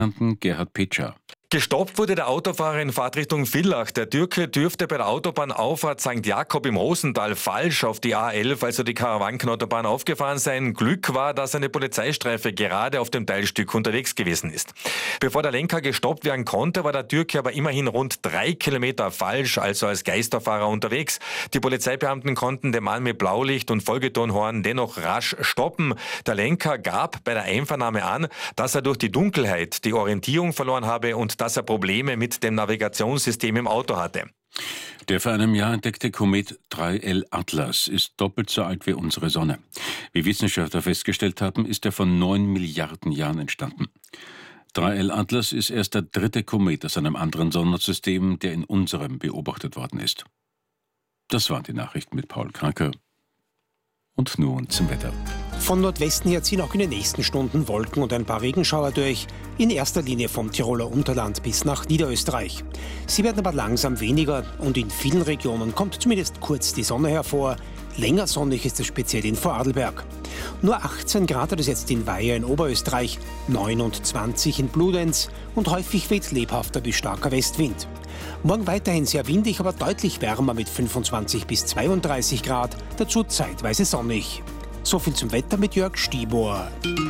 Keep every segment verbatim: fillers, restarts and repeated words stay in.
Gerhard Petscher. Gestoppt wurde der Autofahrer in Fahrtrichtung Villach. Der Türke dürfte bei der Autobahnauffahrt Sankt Jakob im Rosental falsch auf die A elf, also die Karawankenautobahn, aufgefahren sein. Glück war, dass eine Polizeistreife gerade auf dem Teilstück unterwegs gewesen ist. Bevor der Lenker gestoppt werden konnte, war der Türke aber immerhin rund drei Kilometer falsch, also als Geisterfahrer unterwegs. Die Polizeibeamten konnten den Mann mit Blaulicht und Folgetonhorn dennoch rasch stoppen. Der Lenker gab bei der Einvernahme an, dass er durch die Dunkelheit die Orientierung verloren habe und dass er Probleme mit dem Navigationssystem im Auto hatte. Der vor einem Jahr entdeckte Komet drei L Atlas ist doppelt so alt wie unsere Sonne. Wie Wissenschaftler festgestellt haben, ist er vor neun Milliarden Jahren entstanden. drei L Atlas ist erst der dritte Komet aus einem anderen Sonnensystem, der in unserem beobachtet worden ist. Das waren die Nachrichten mit Paul Kranker. Und nun zum Wetter. Von Nordwesten her ziehen auch in den nächsten Stunden Wolken und ein paar Regenschauer durch, in erster Linie vom Tiroler Unterland bis nach Niederösterreich. Sie werden aber langsam weniger und in vielen Regionen kommt zumindest kurz die Sonne hervor. Länger sonnig ist es speziell in Vorarlberg. Nur achtzehn Grad hat es jetzt in Weiher in Oberösterreich, neunundzwanzig in Bludenz und häufig weht lebhafter bis starker Westwind. Morgen weiterhin sehr windig, aber deutlich wärmer mit fünfundzwanzig bis zweiunddreißig Grad, dazu zeitweise sonnig. So viel zum Wetter mit Jörg Stibor.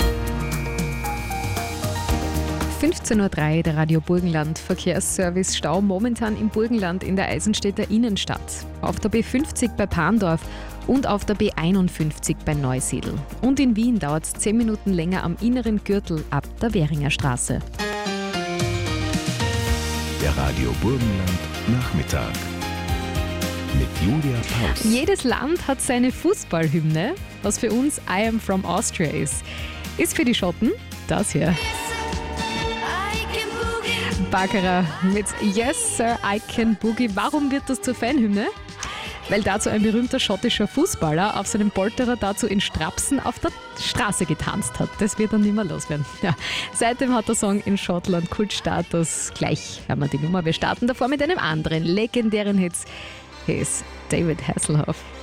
fünfzehn Uhr drei, der Radio Burgenland Verkehrsservice. Stau momentan im Burgenland in der Eisenstädter Innenstadt. Auf der B fünfzig bei Pandorf und auf der B einundfünfzig bei Neusiedl. Und in Wien dauert es zehn Minuten länger am inneren Gürtel ab der Währinger Straße. Der Radio Burgenland Nachmittag mit Julia Paus. Jedes Land hat seine Fußballhymne, was für uns I Am From Austria ist. Ist für die Schotten das hier. Baccarat mit Yes Sir, I Can Boogie. Warum wird das zur Fanhymne? Weil dazu ein berühmter schottischer Fußballer auf seinem Polterer dazu in Strapsen auf der Straße getanzt hat. Das wird dann nicht mehr los werden. Ja. Seitdem hat der Song in Schottland Kultstatus. Gleich haben wir die Nummer. Wir starten davor mit einem anderen legendären Hit. Hier ist David Hasselhoff.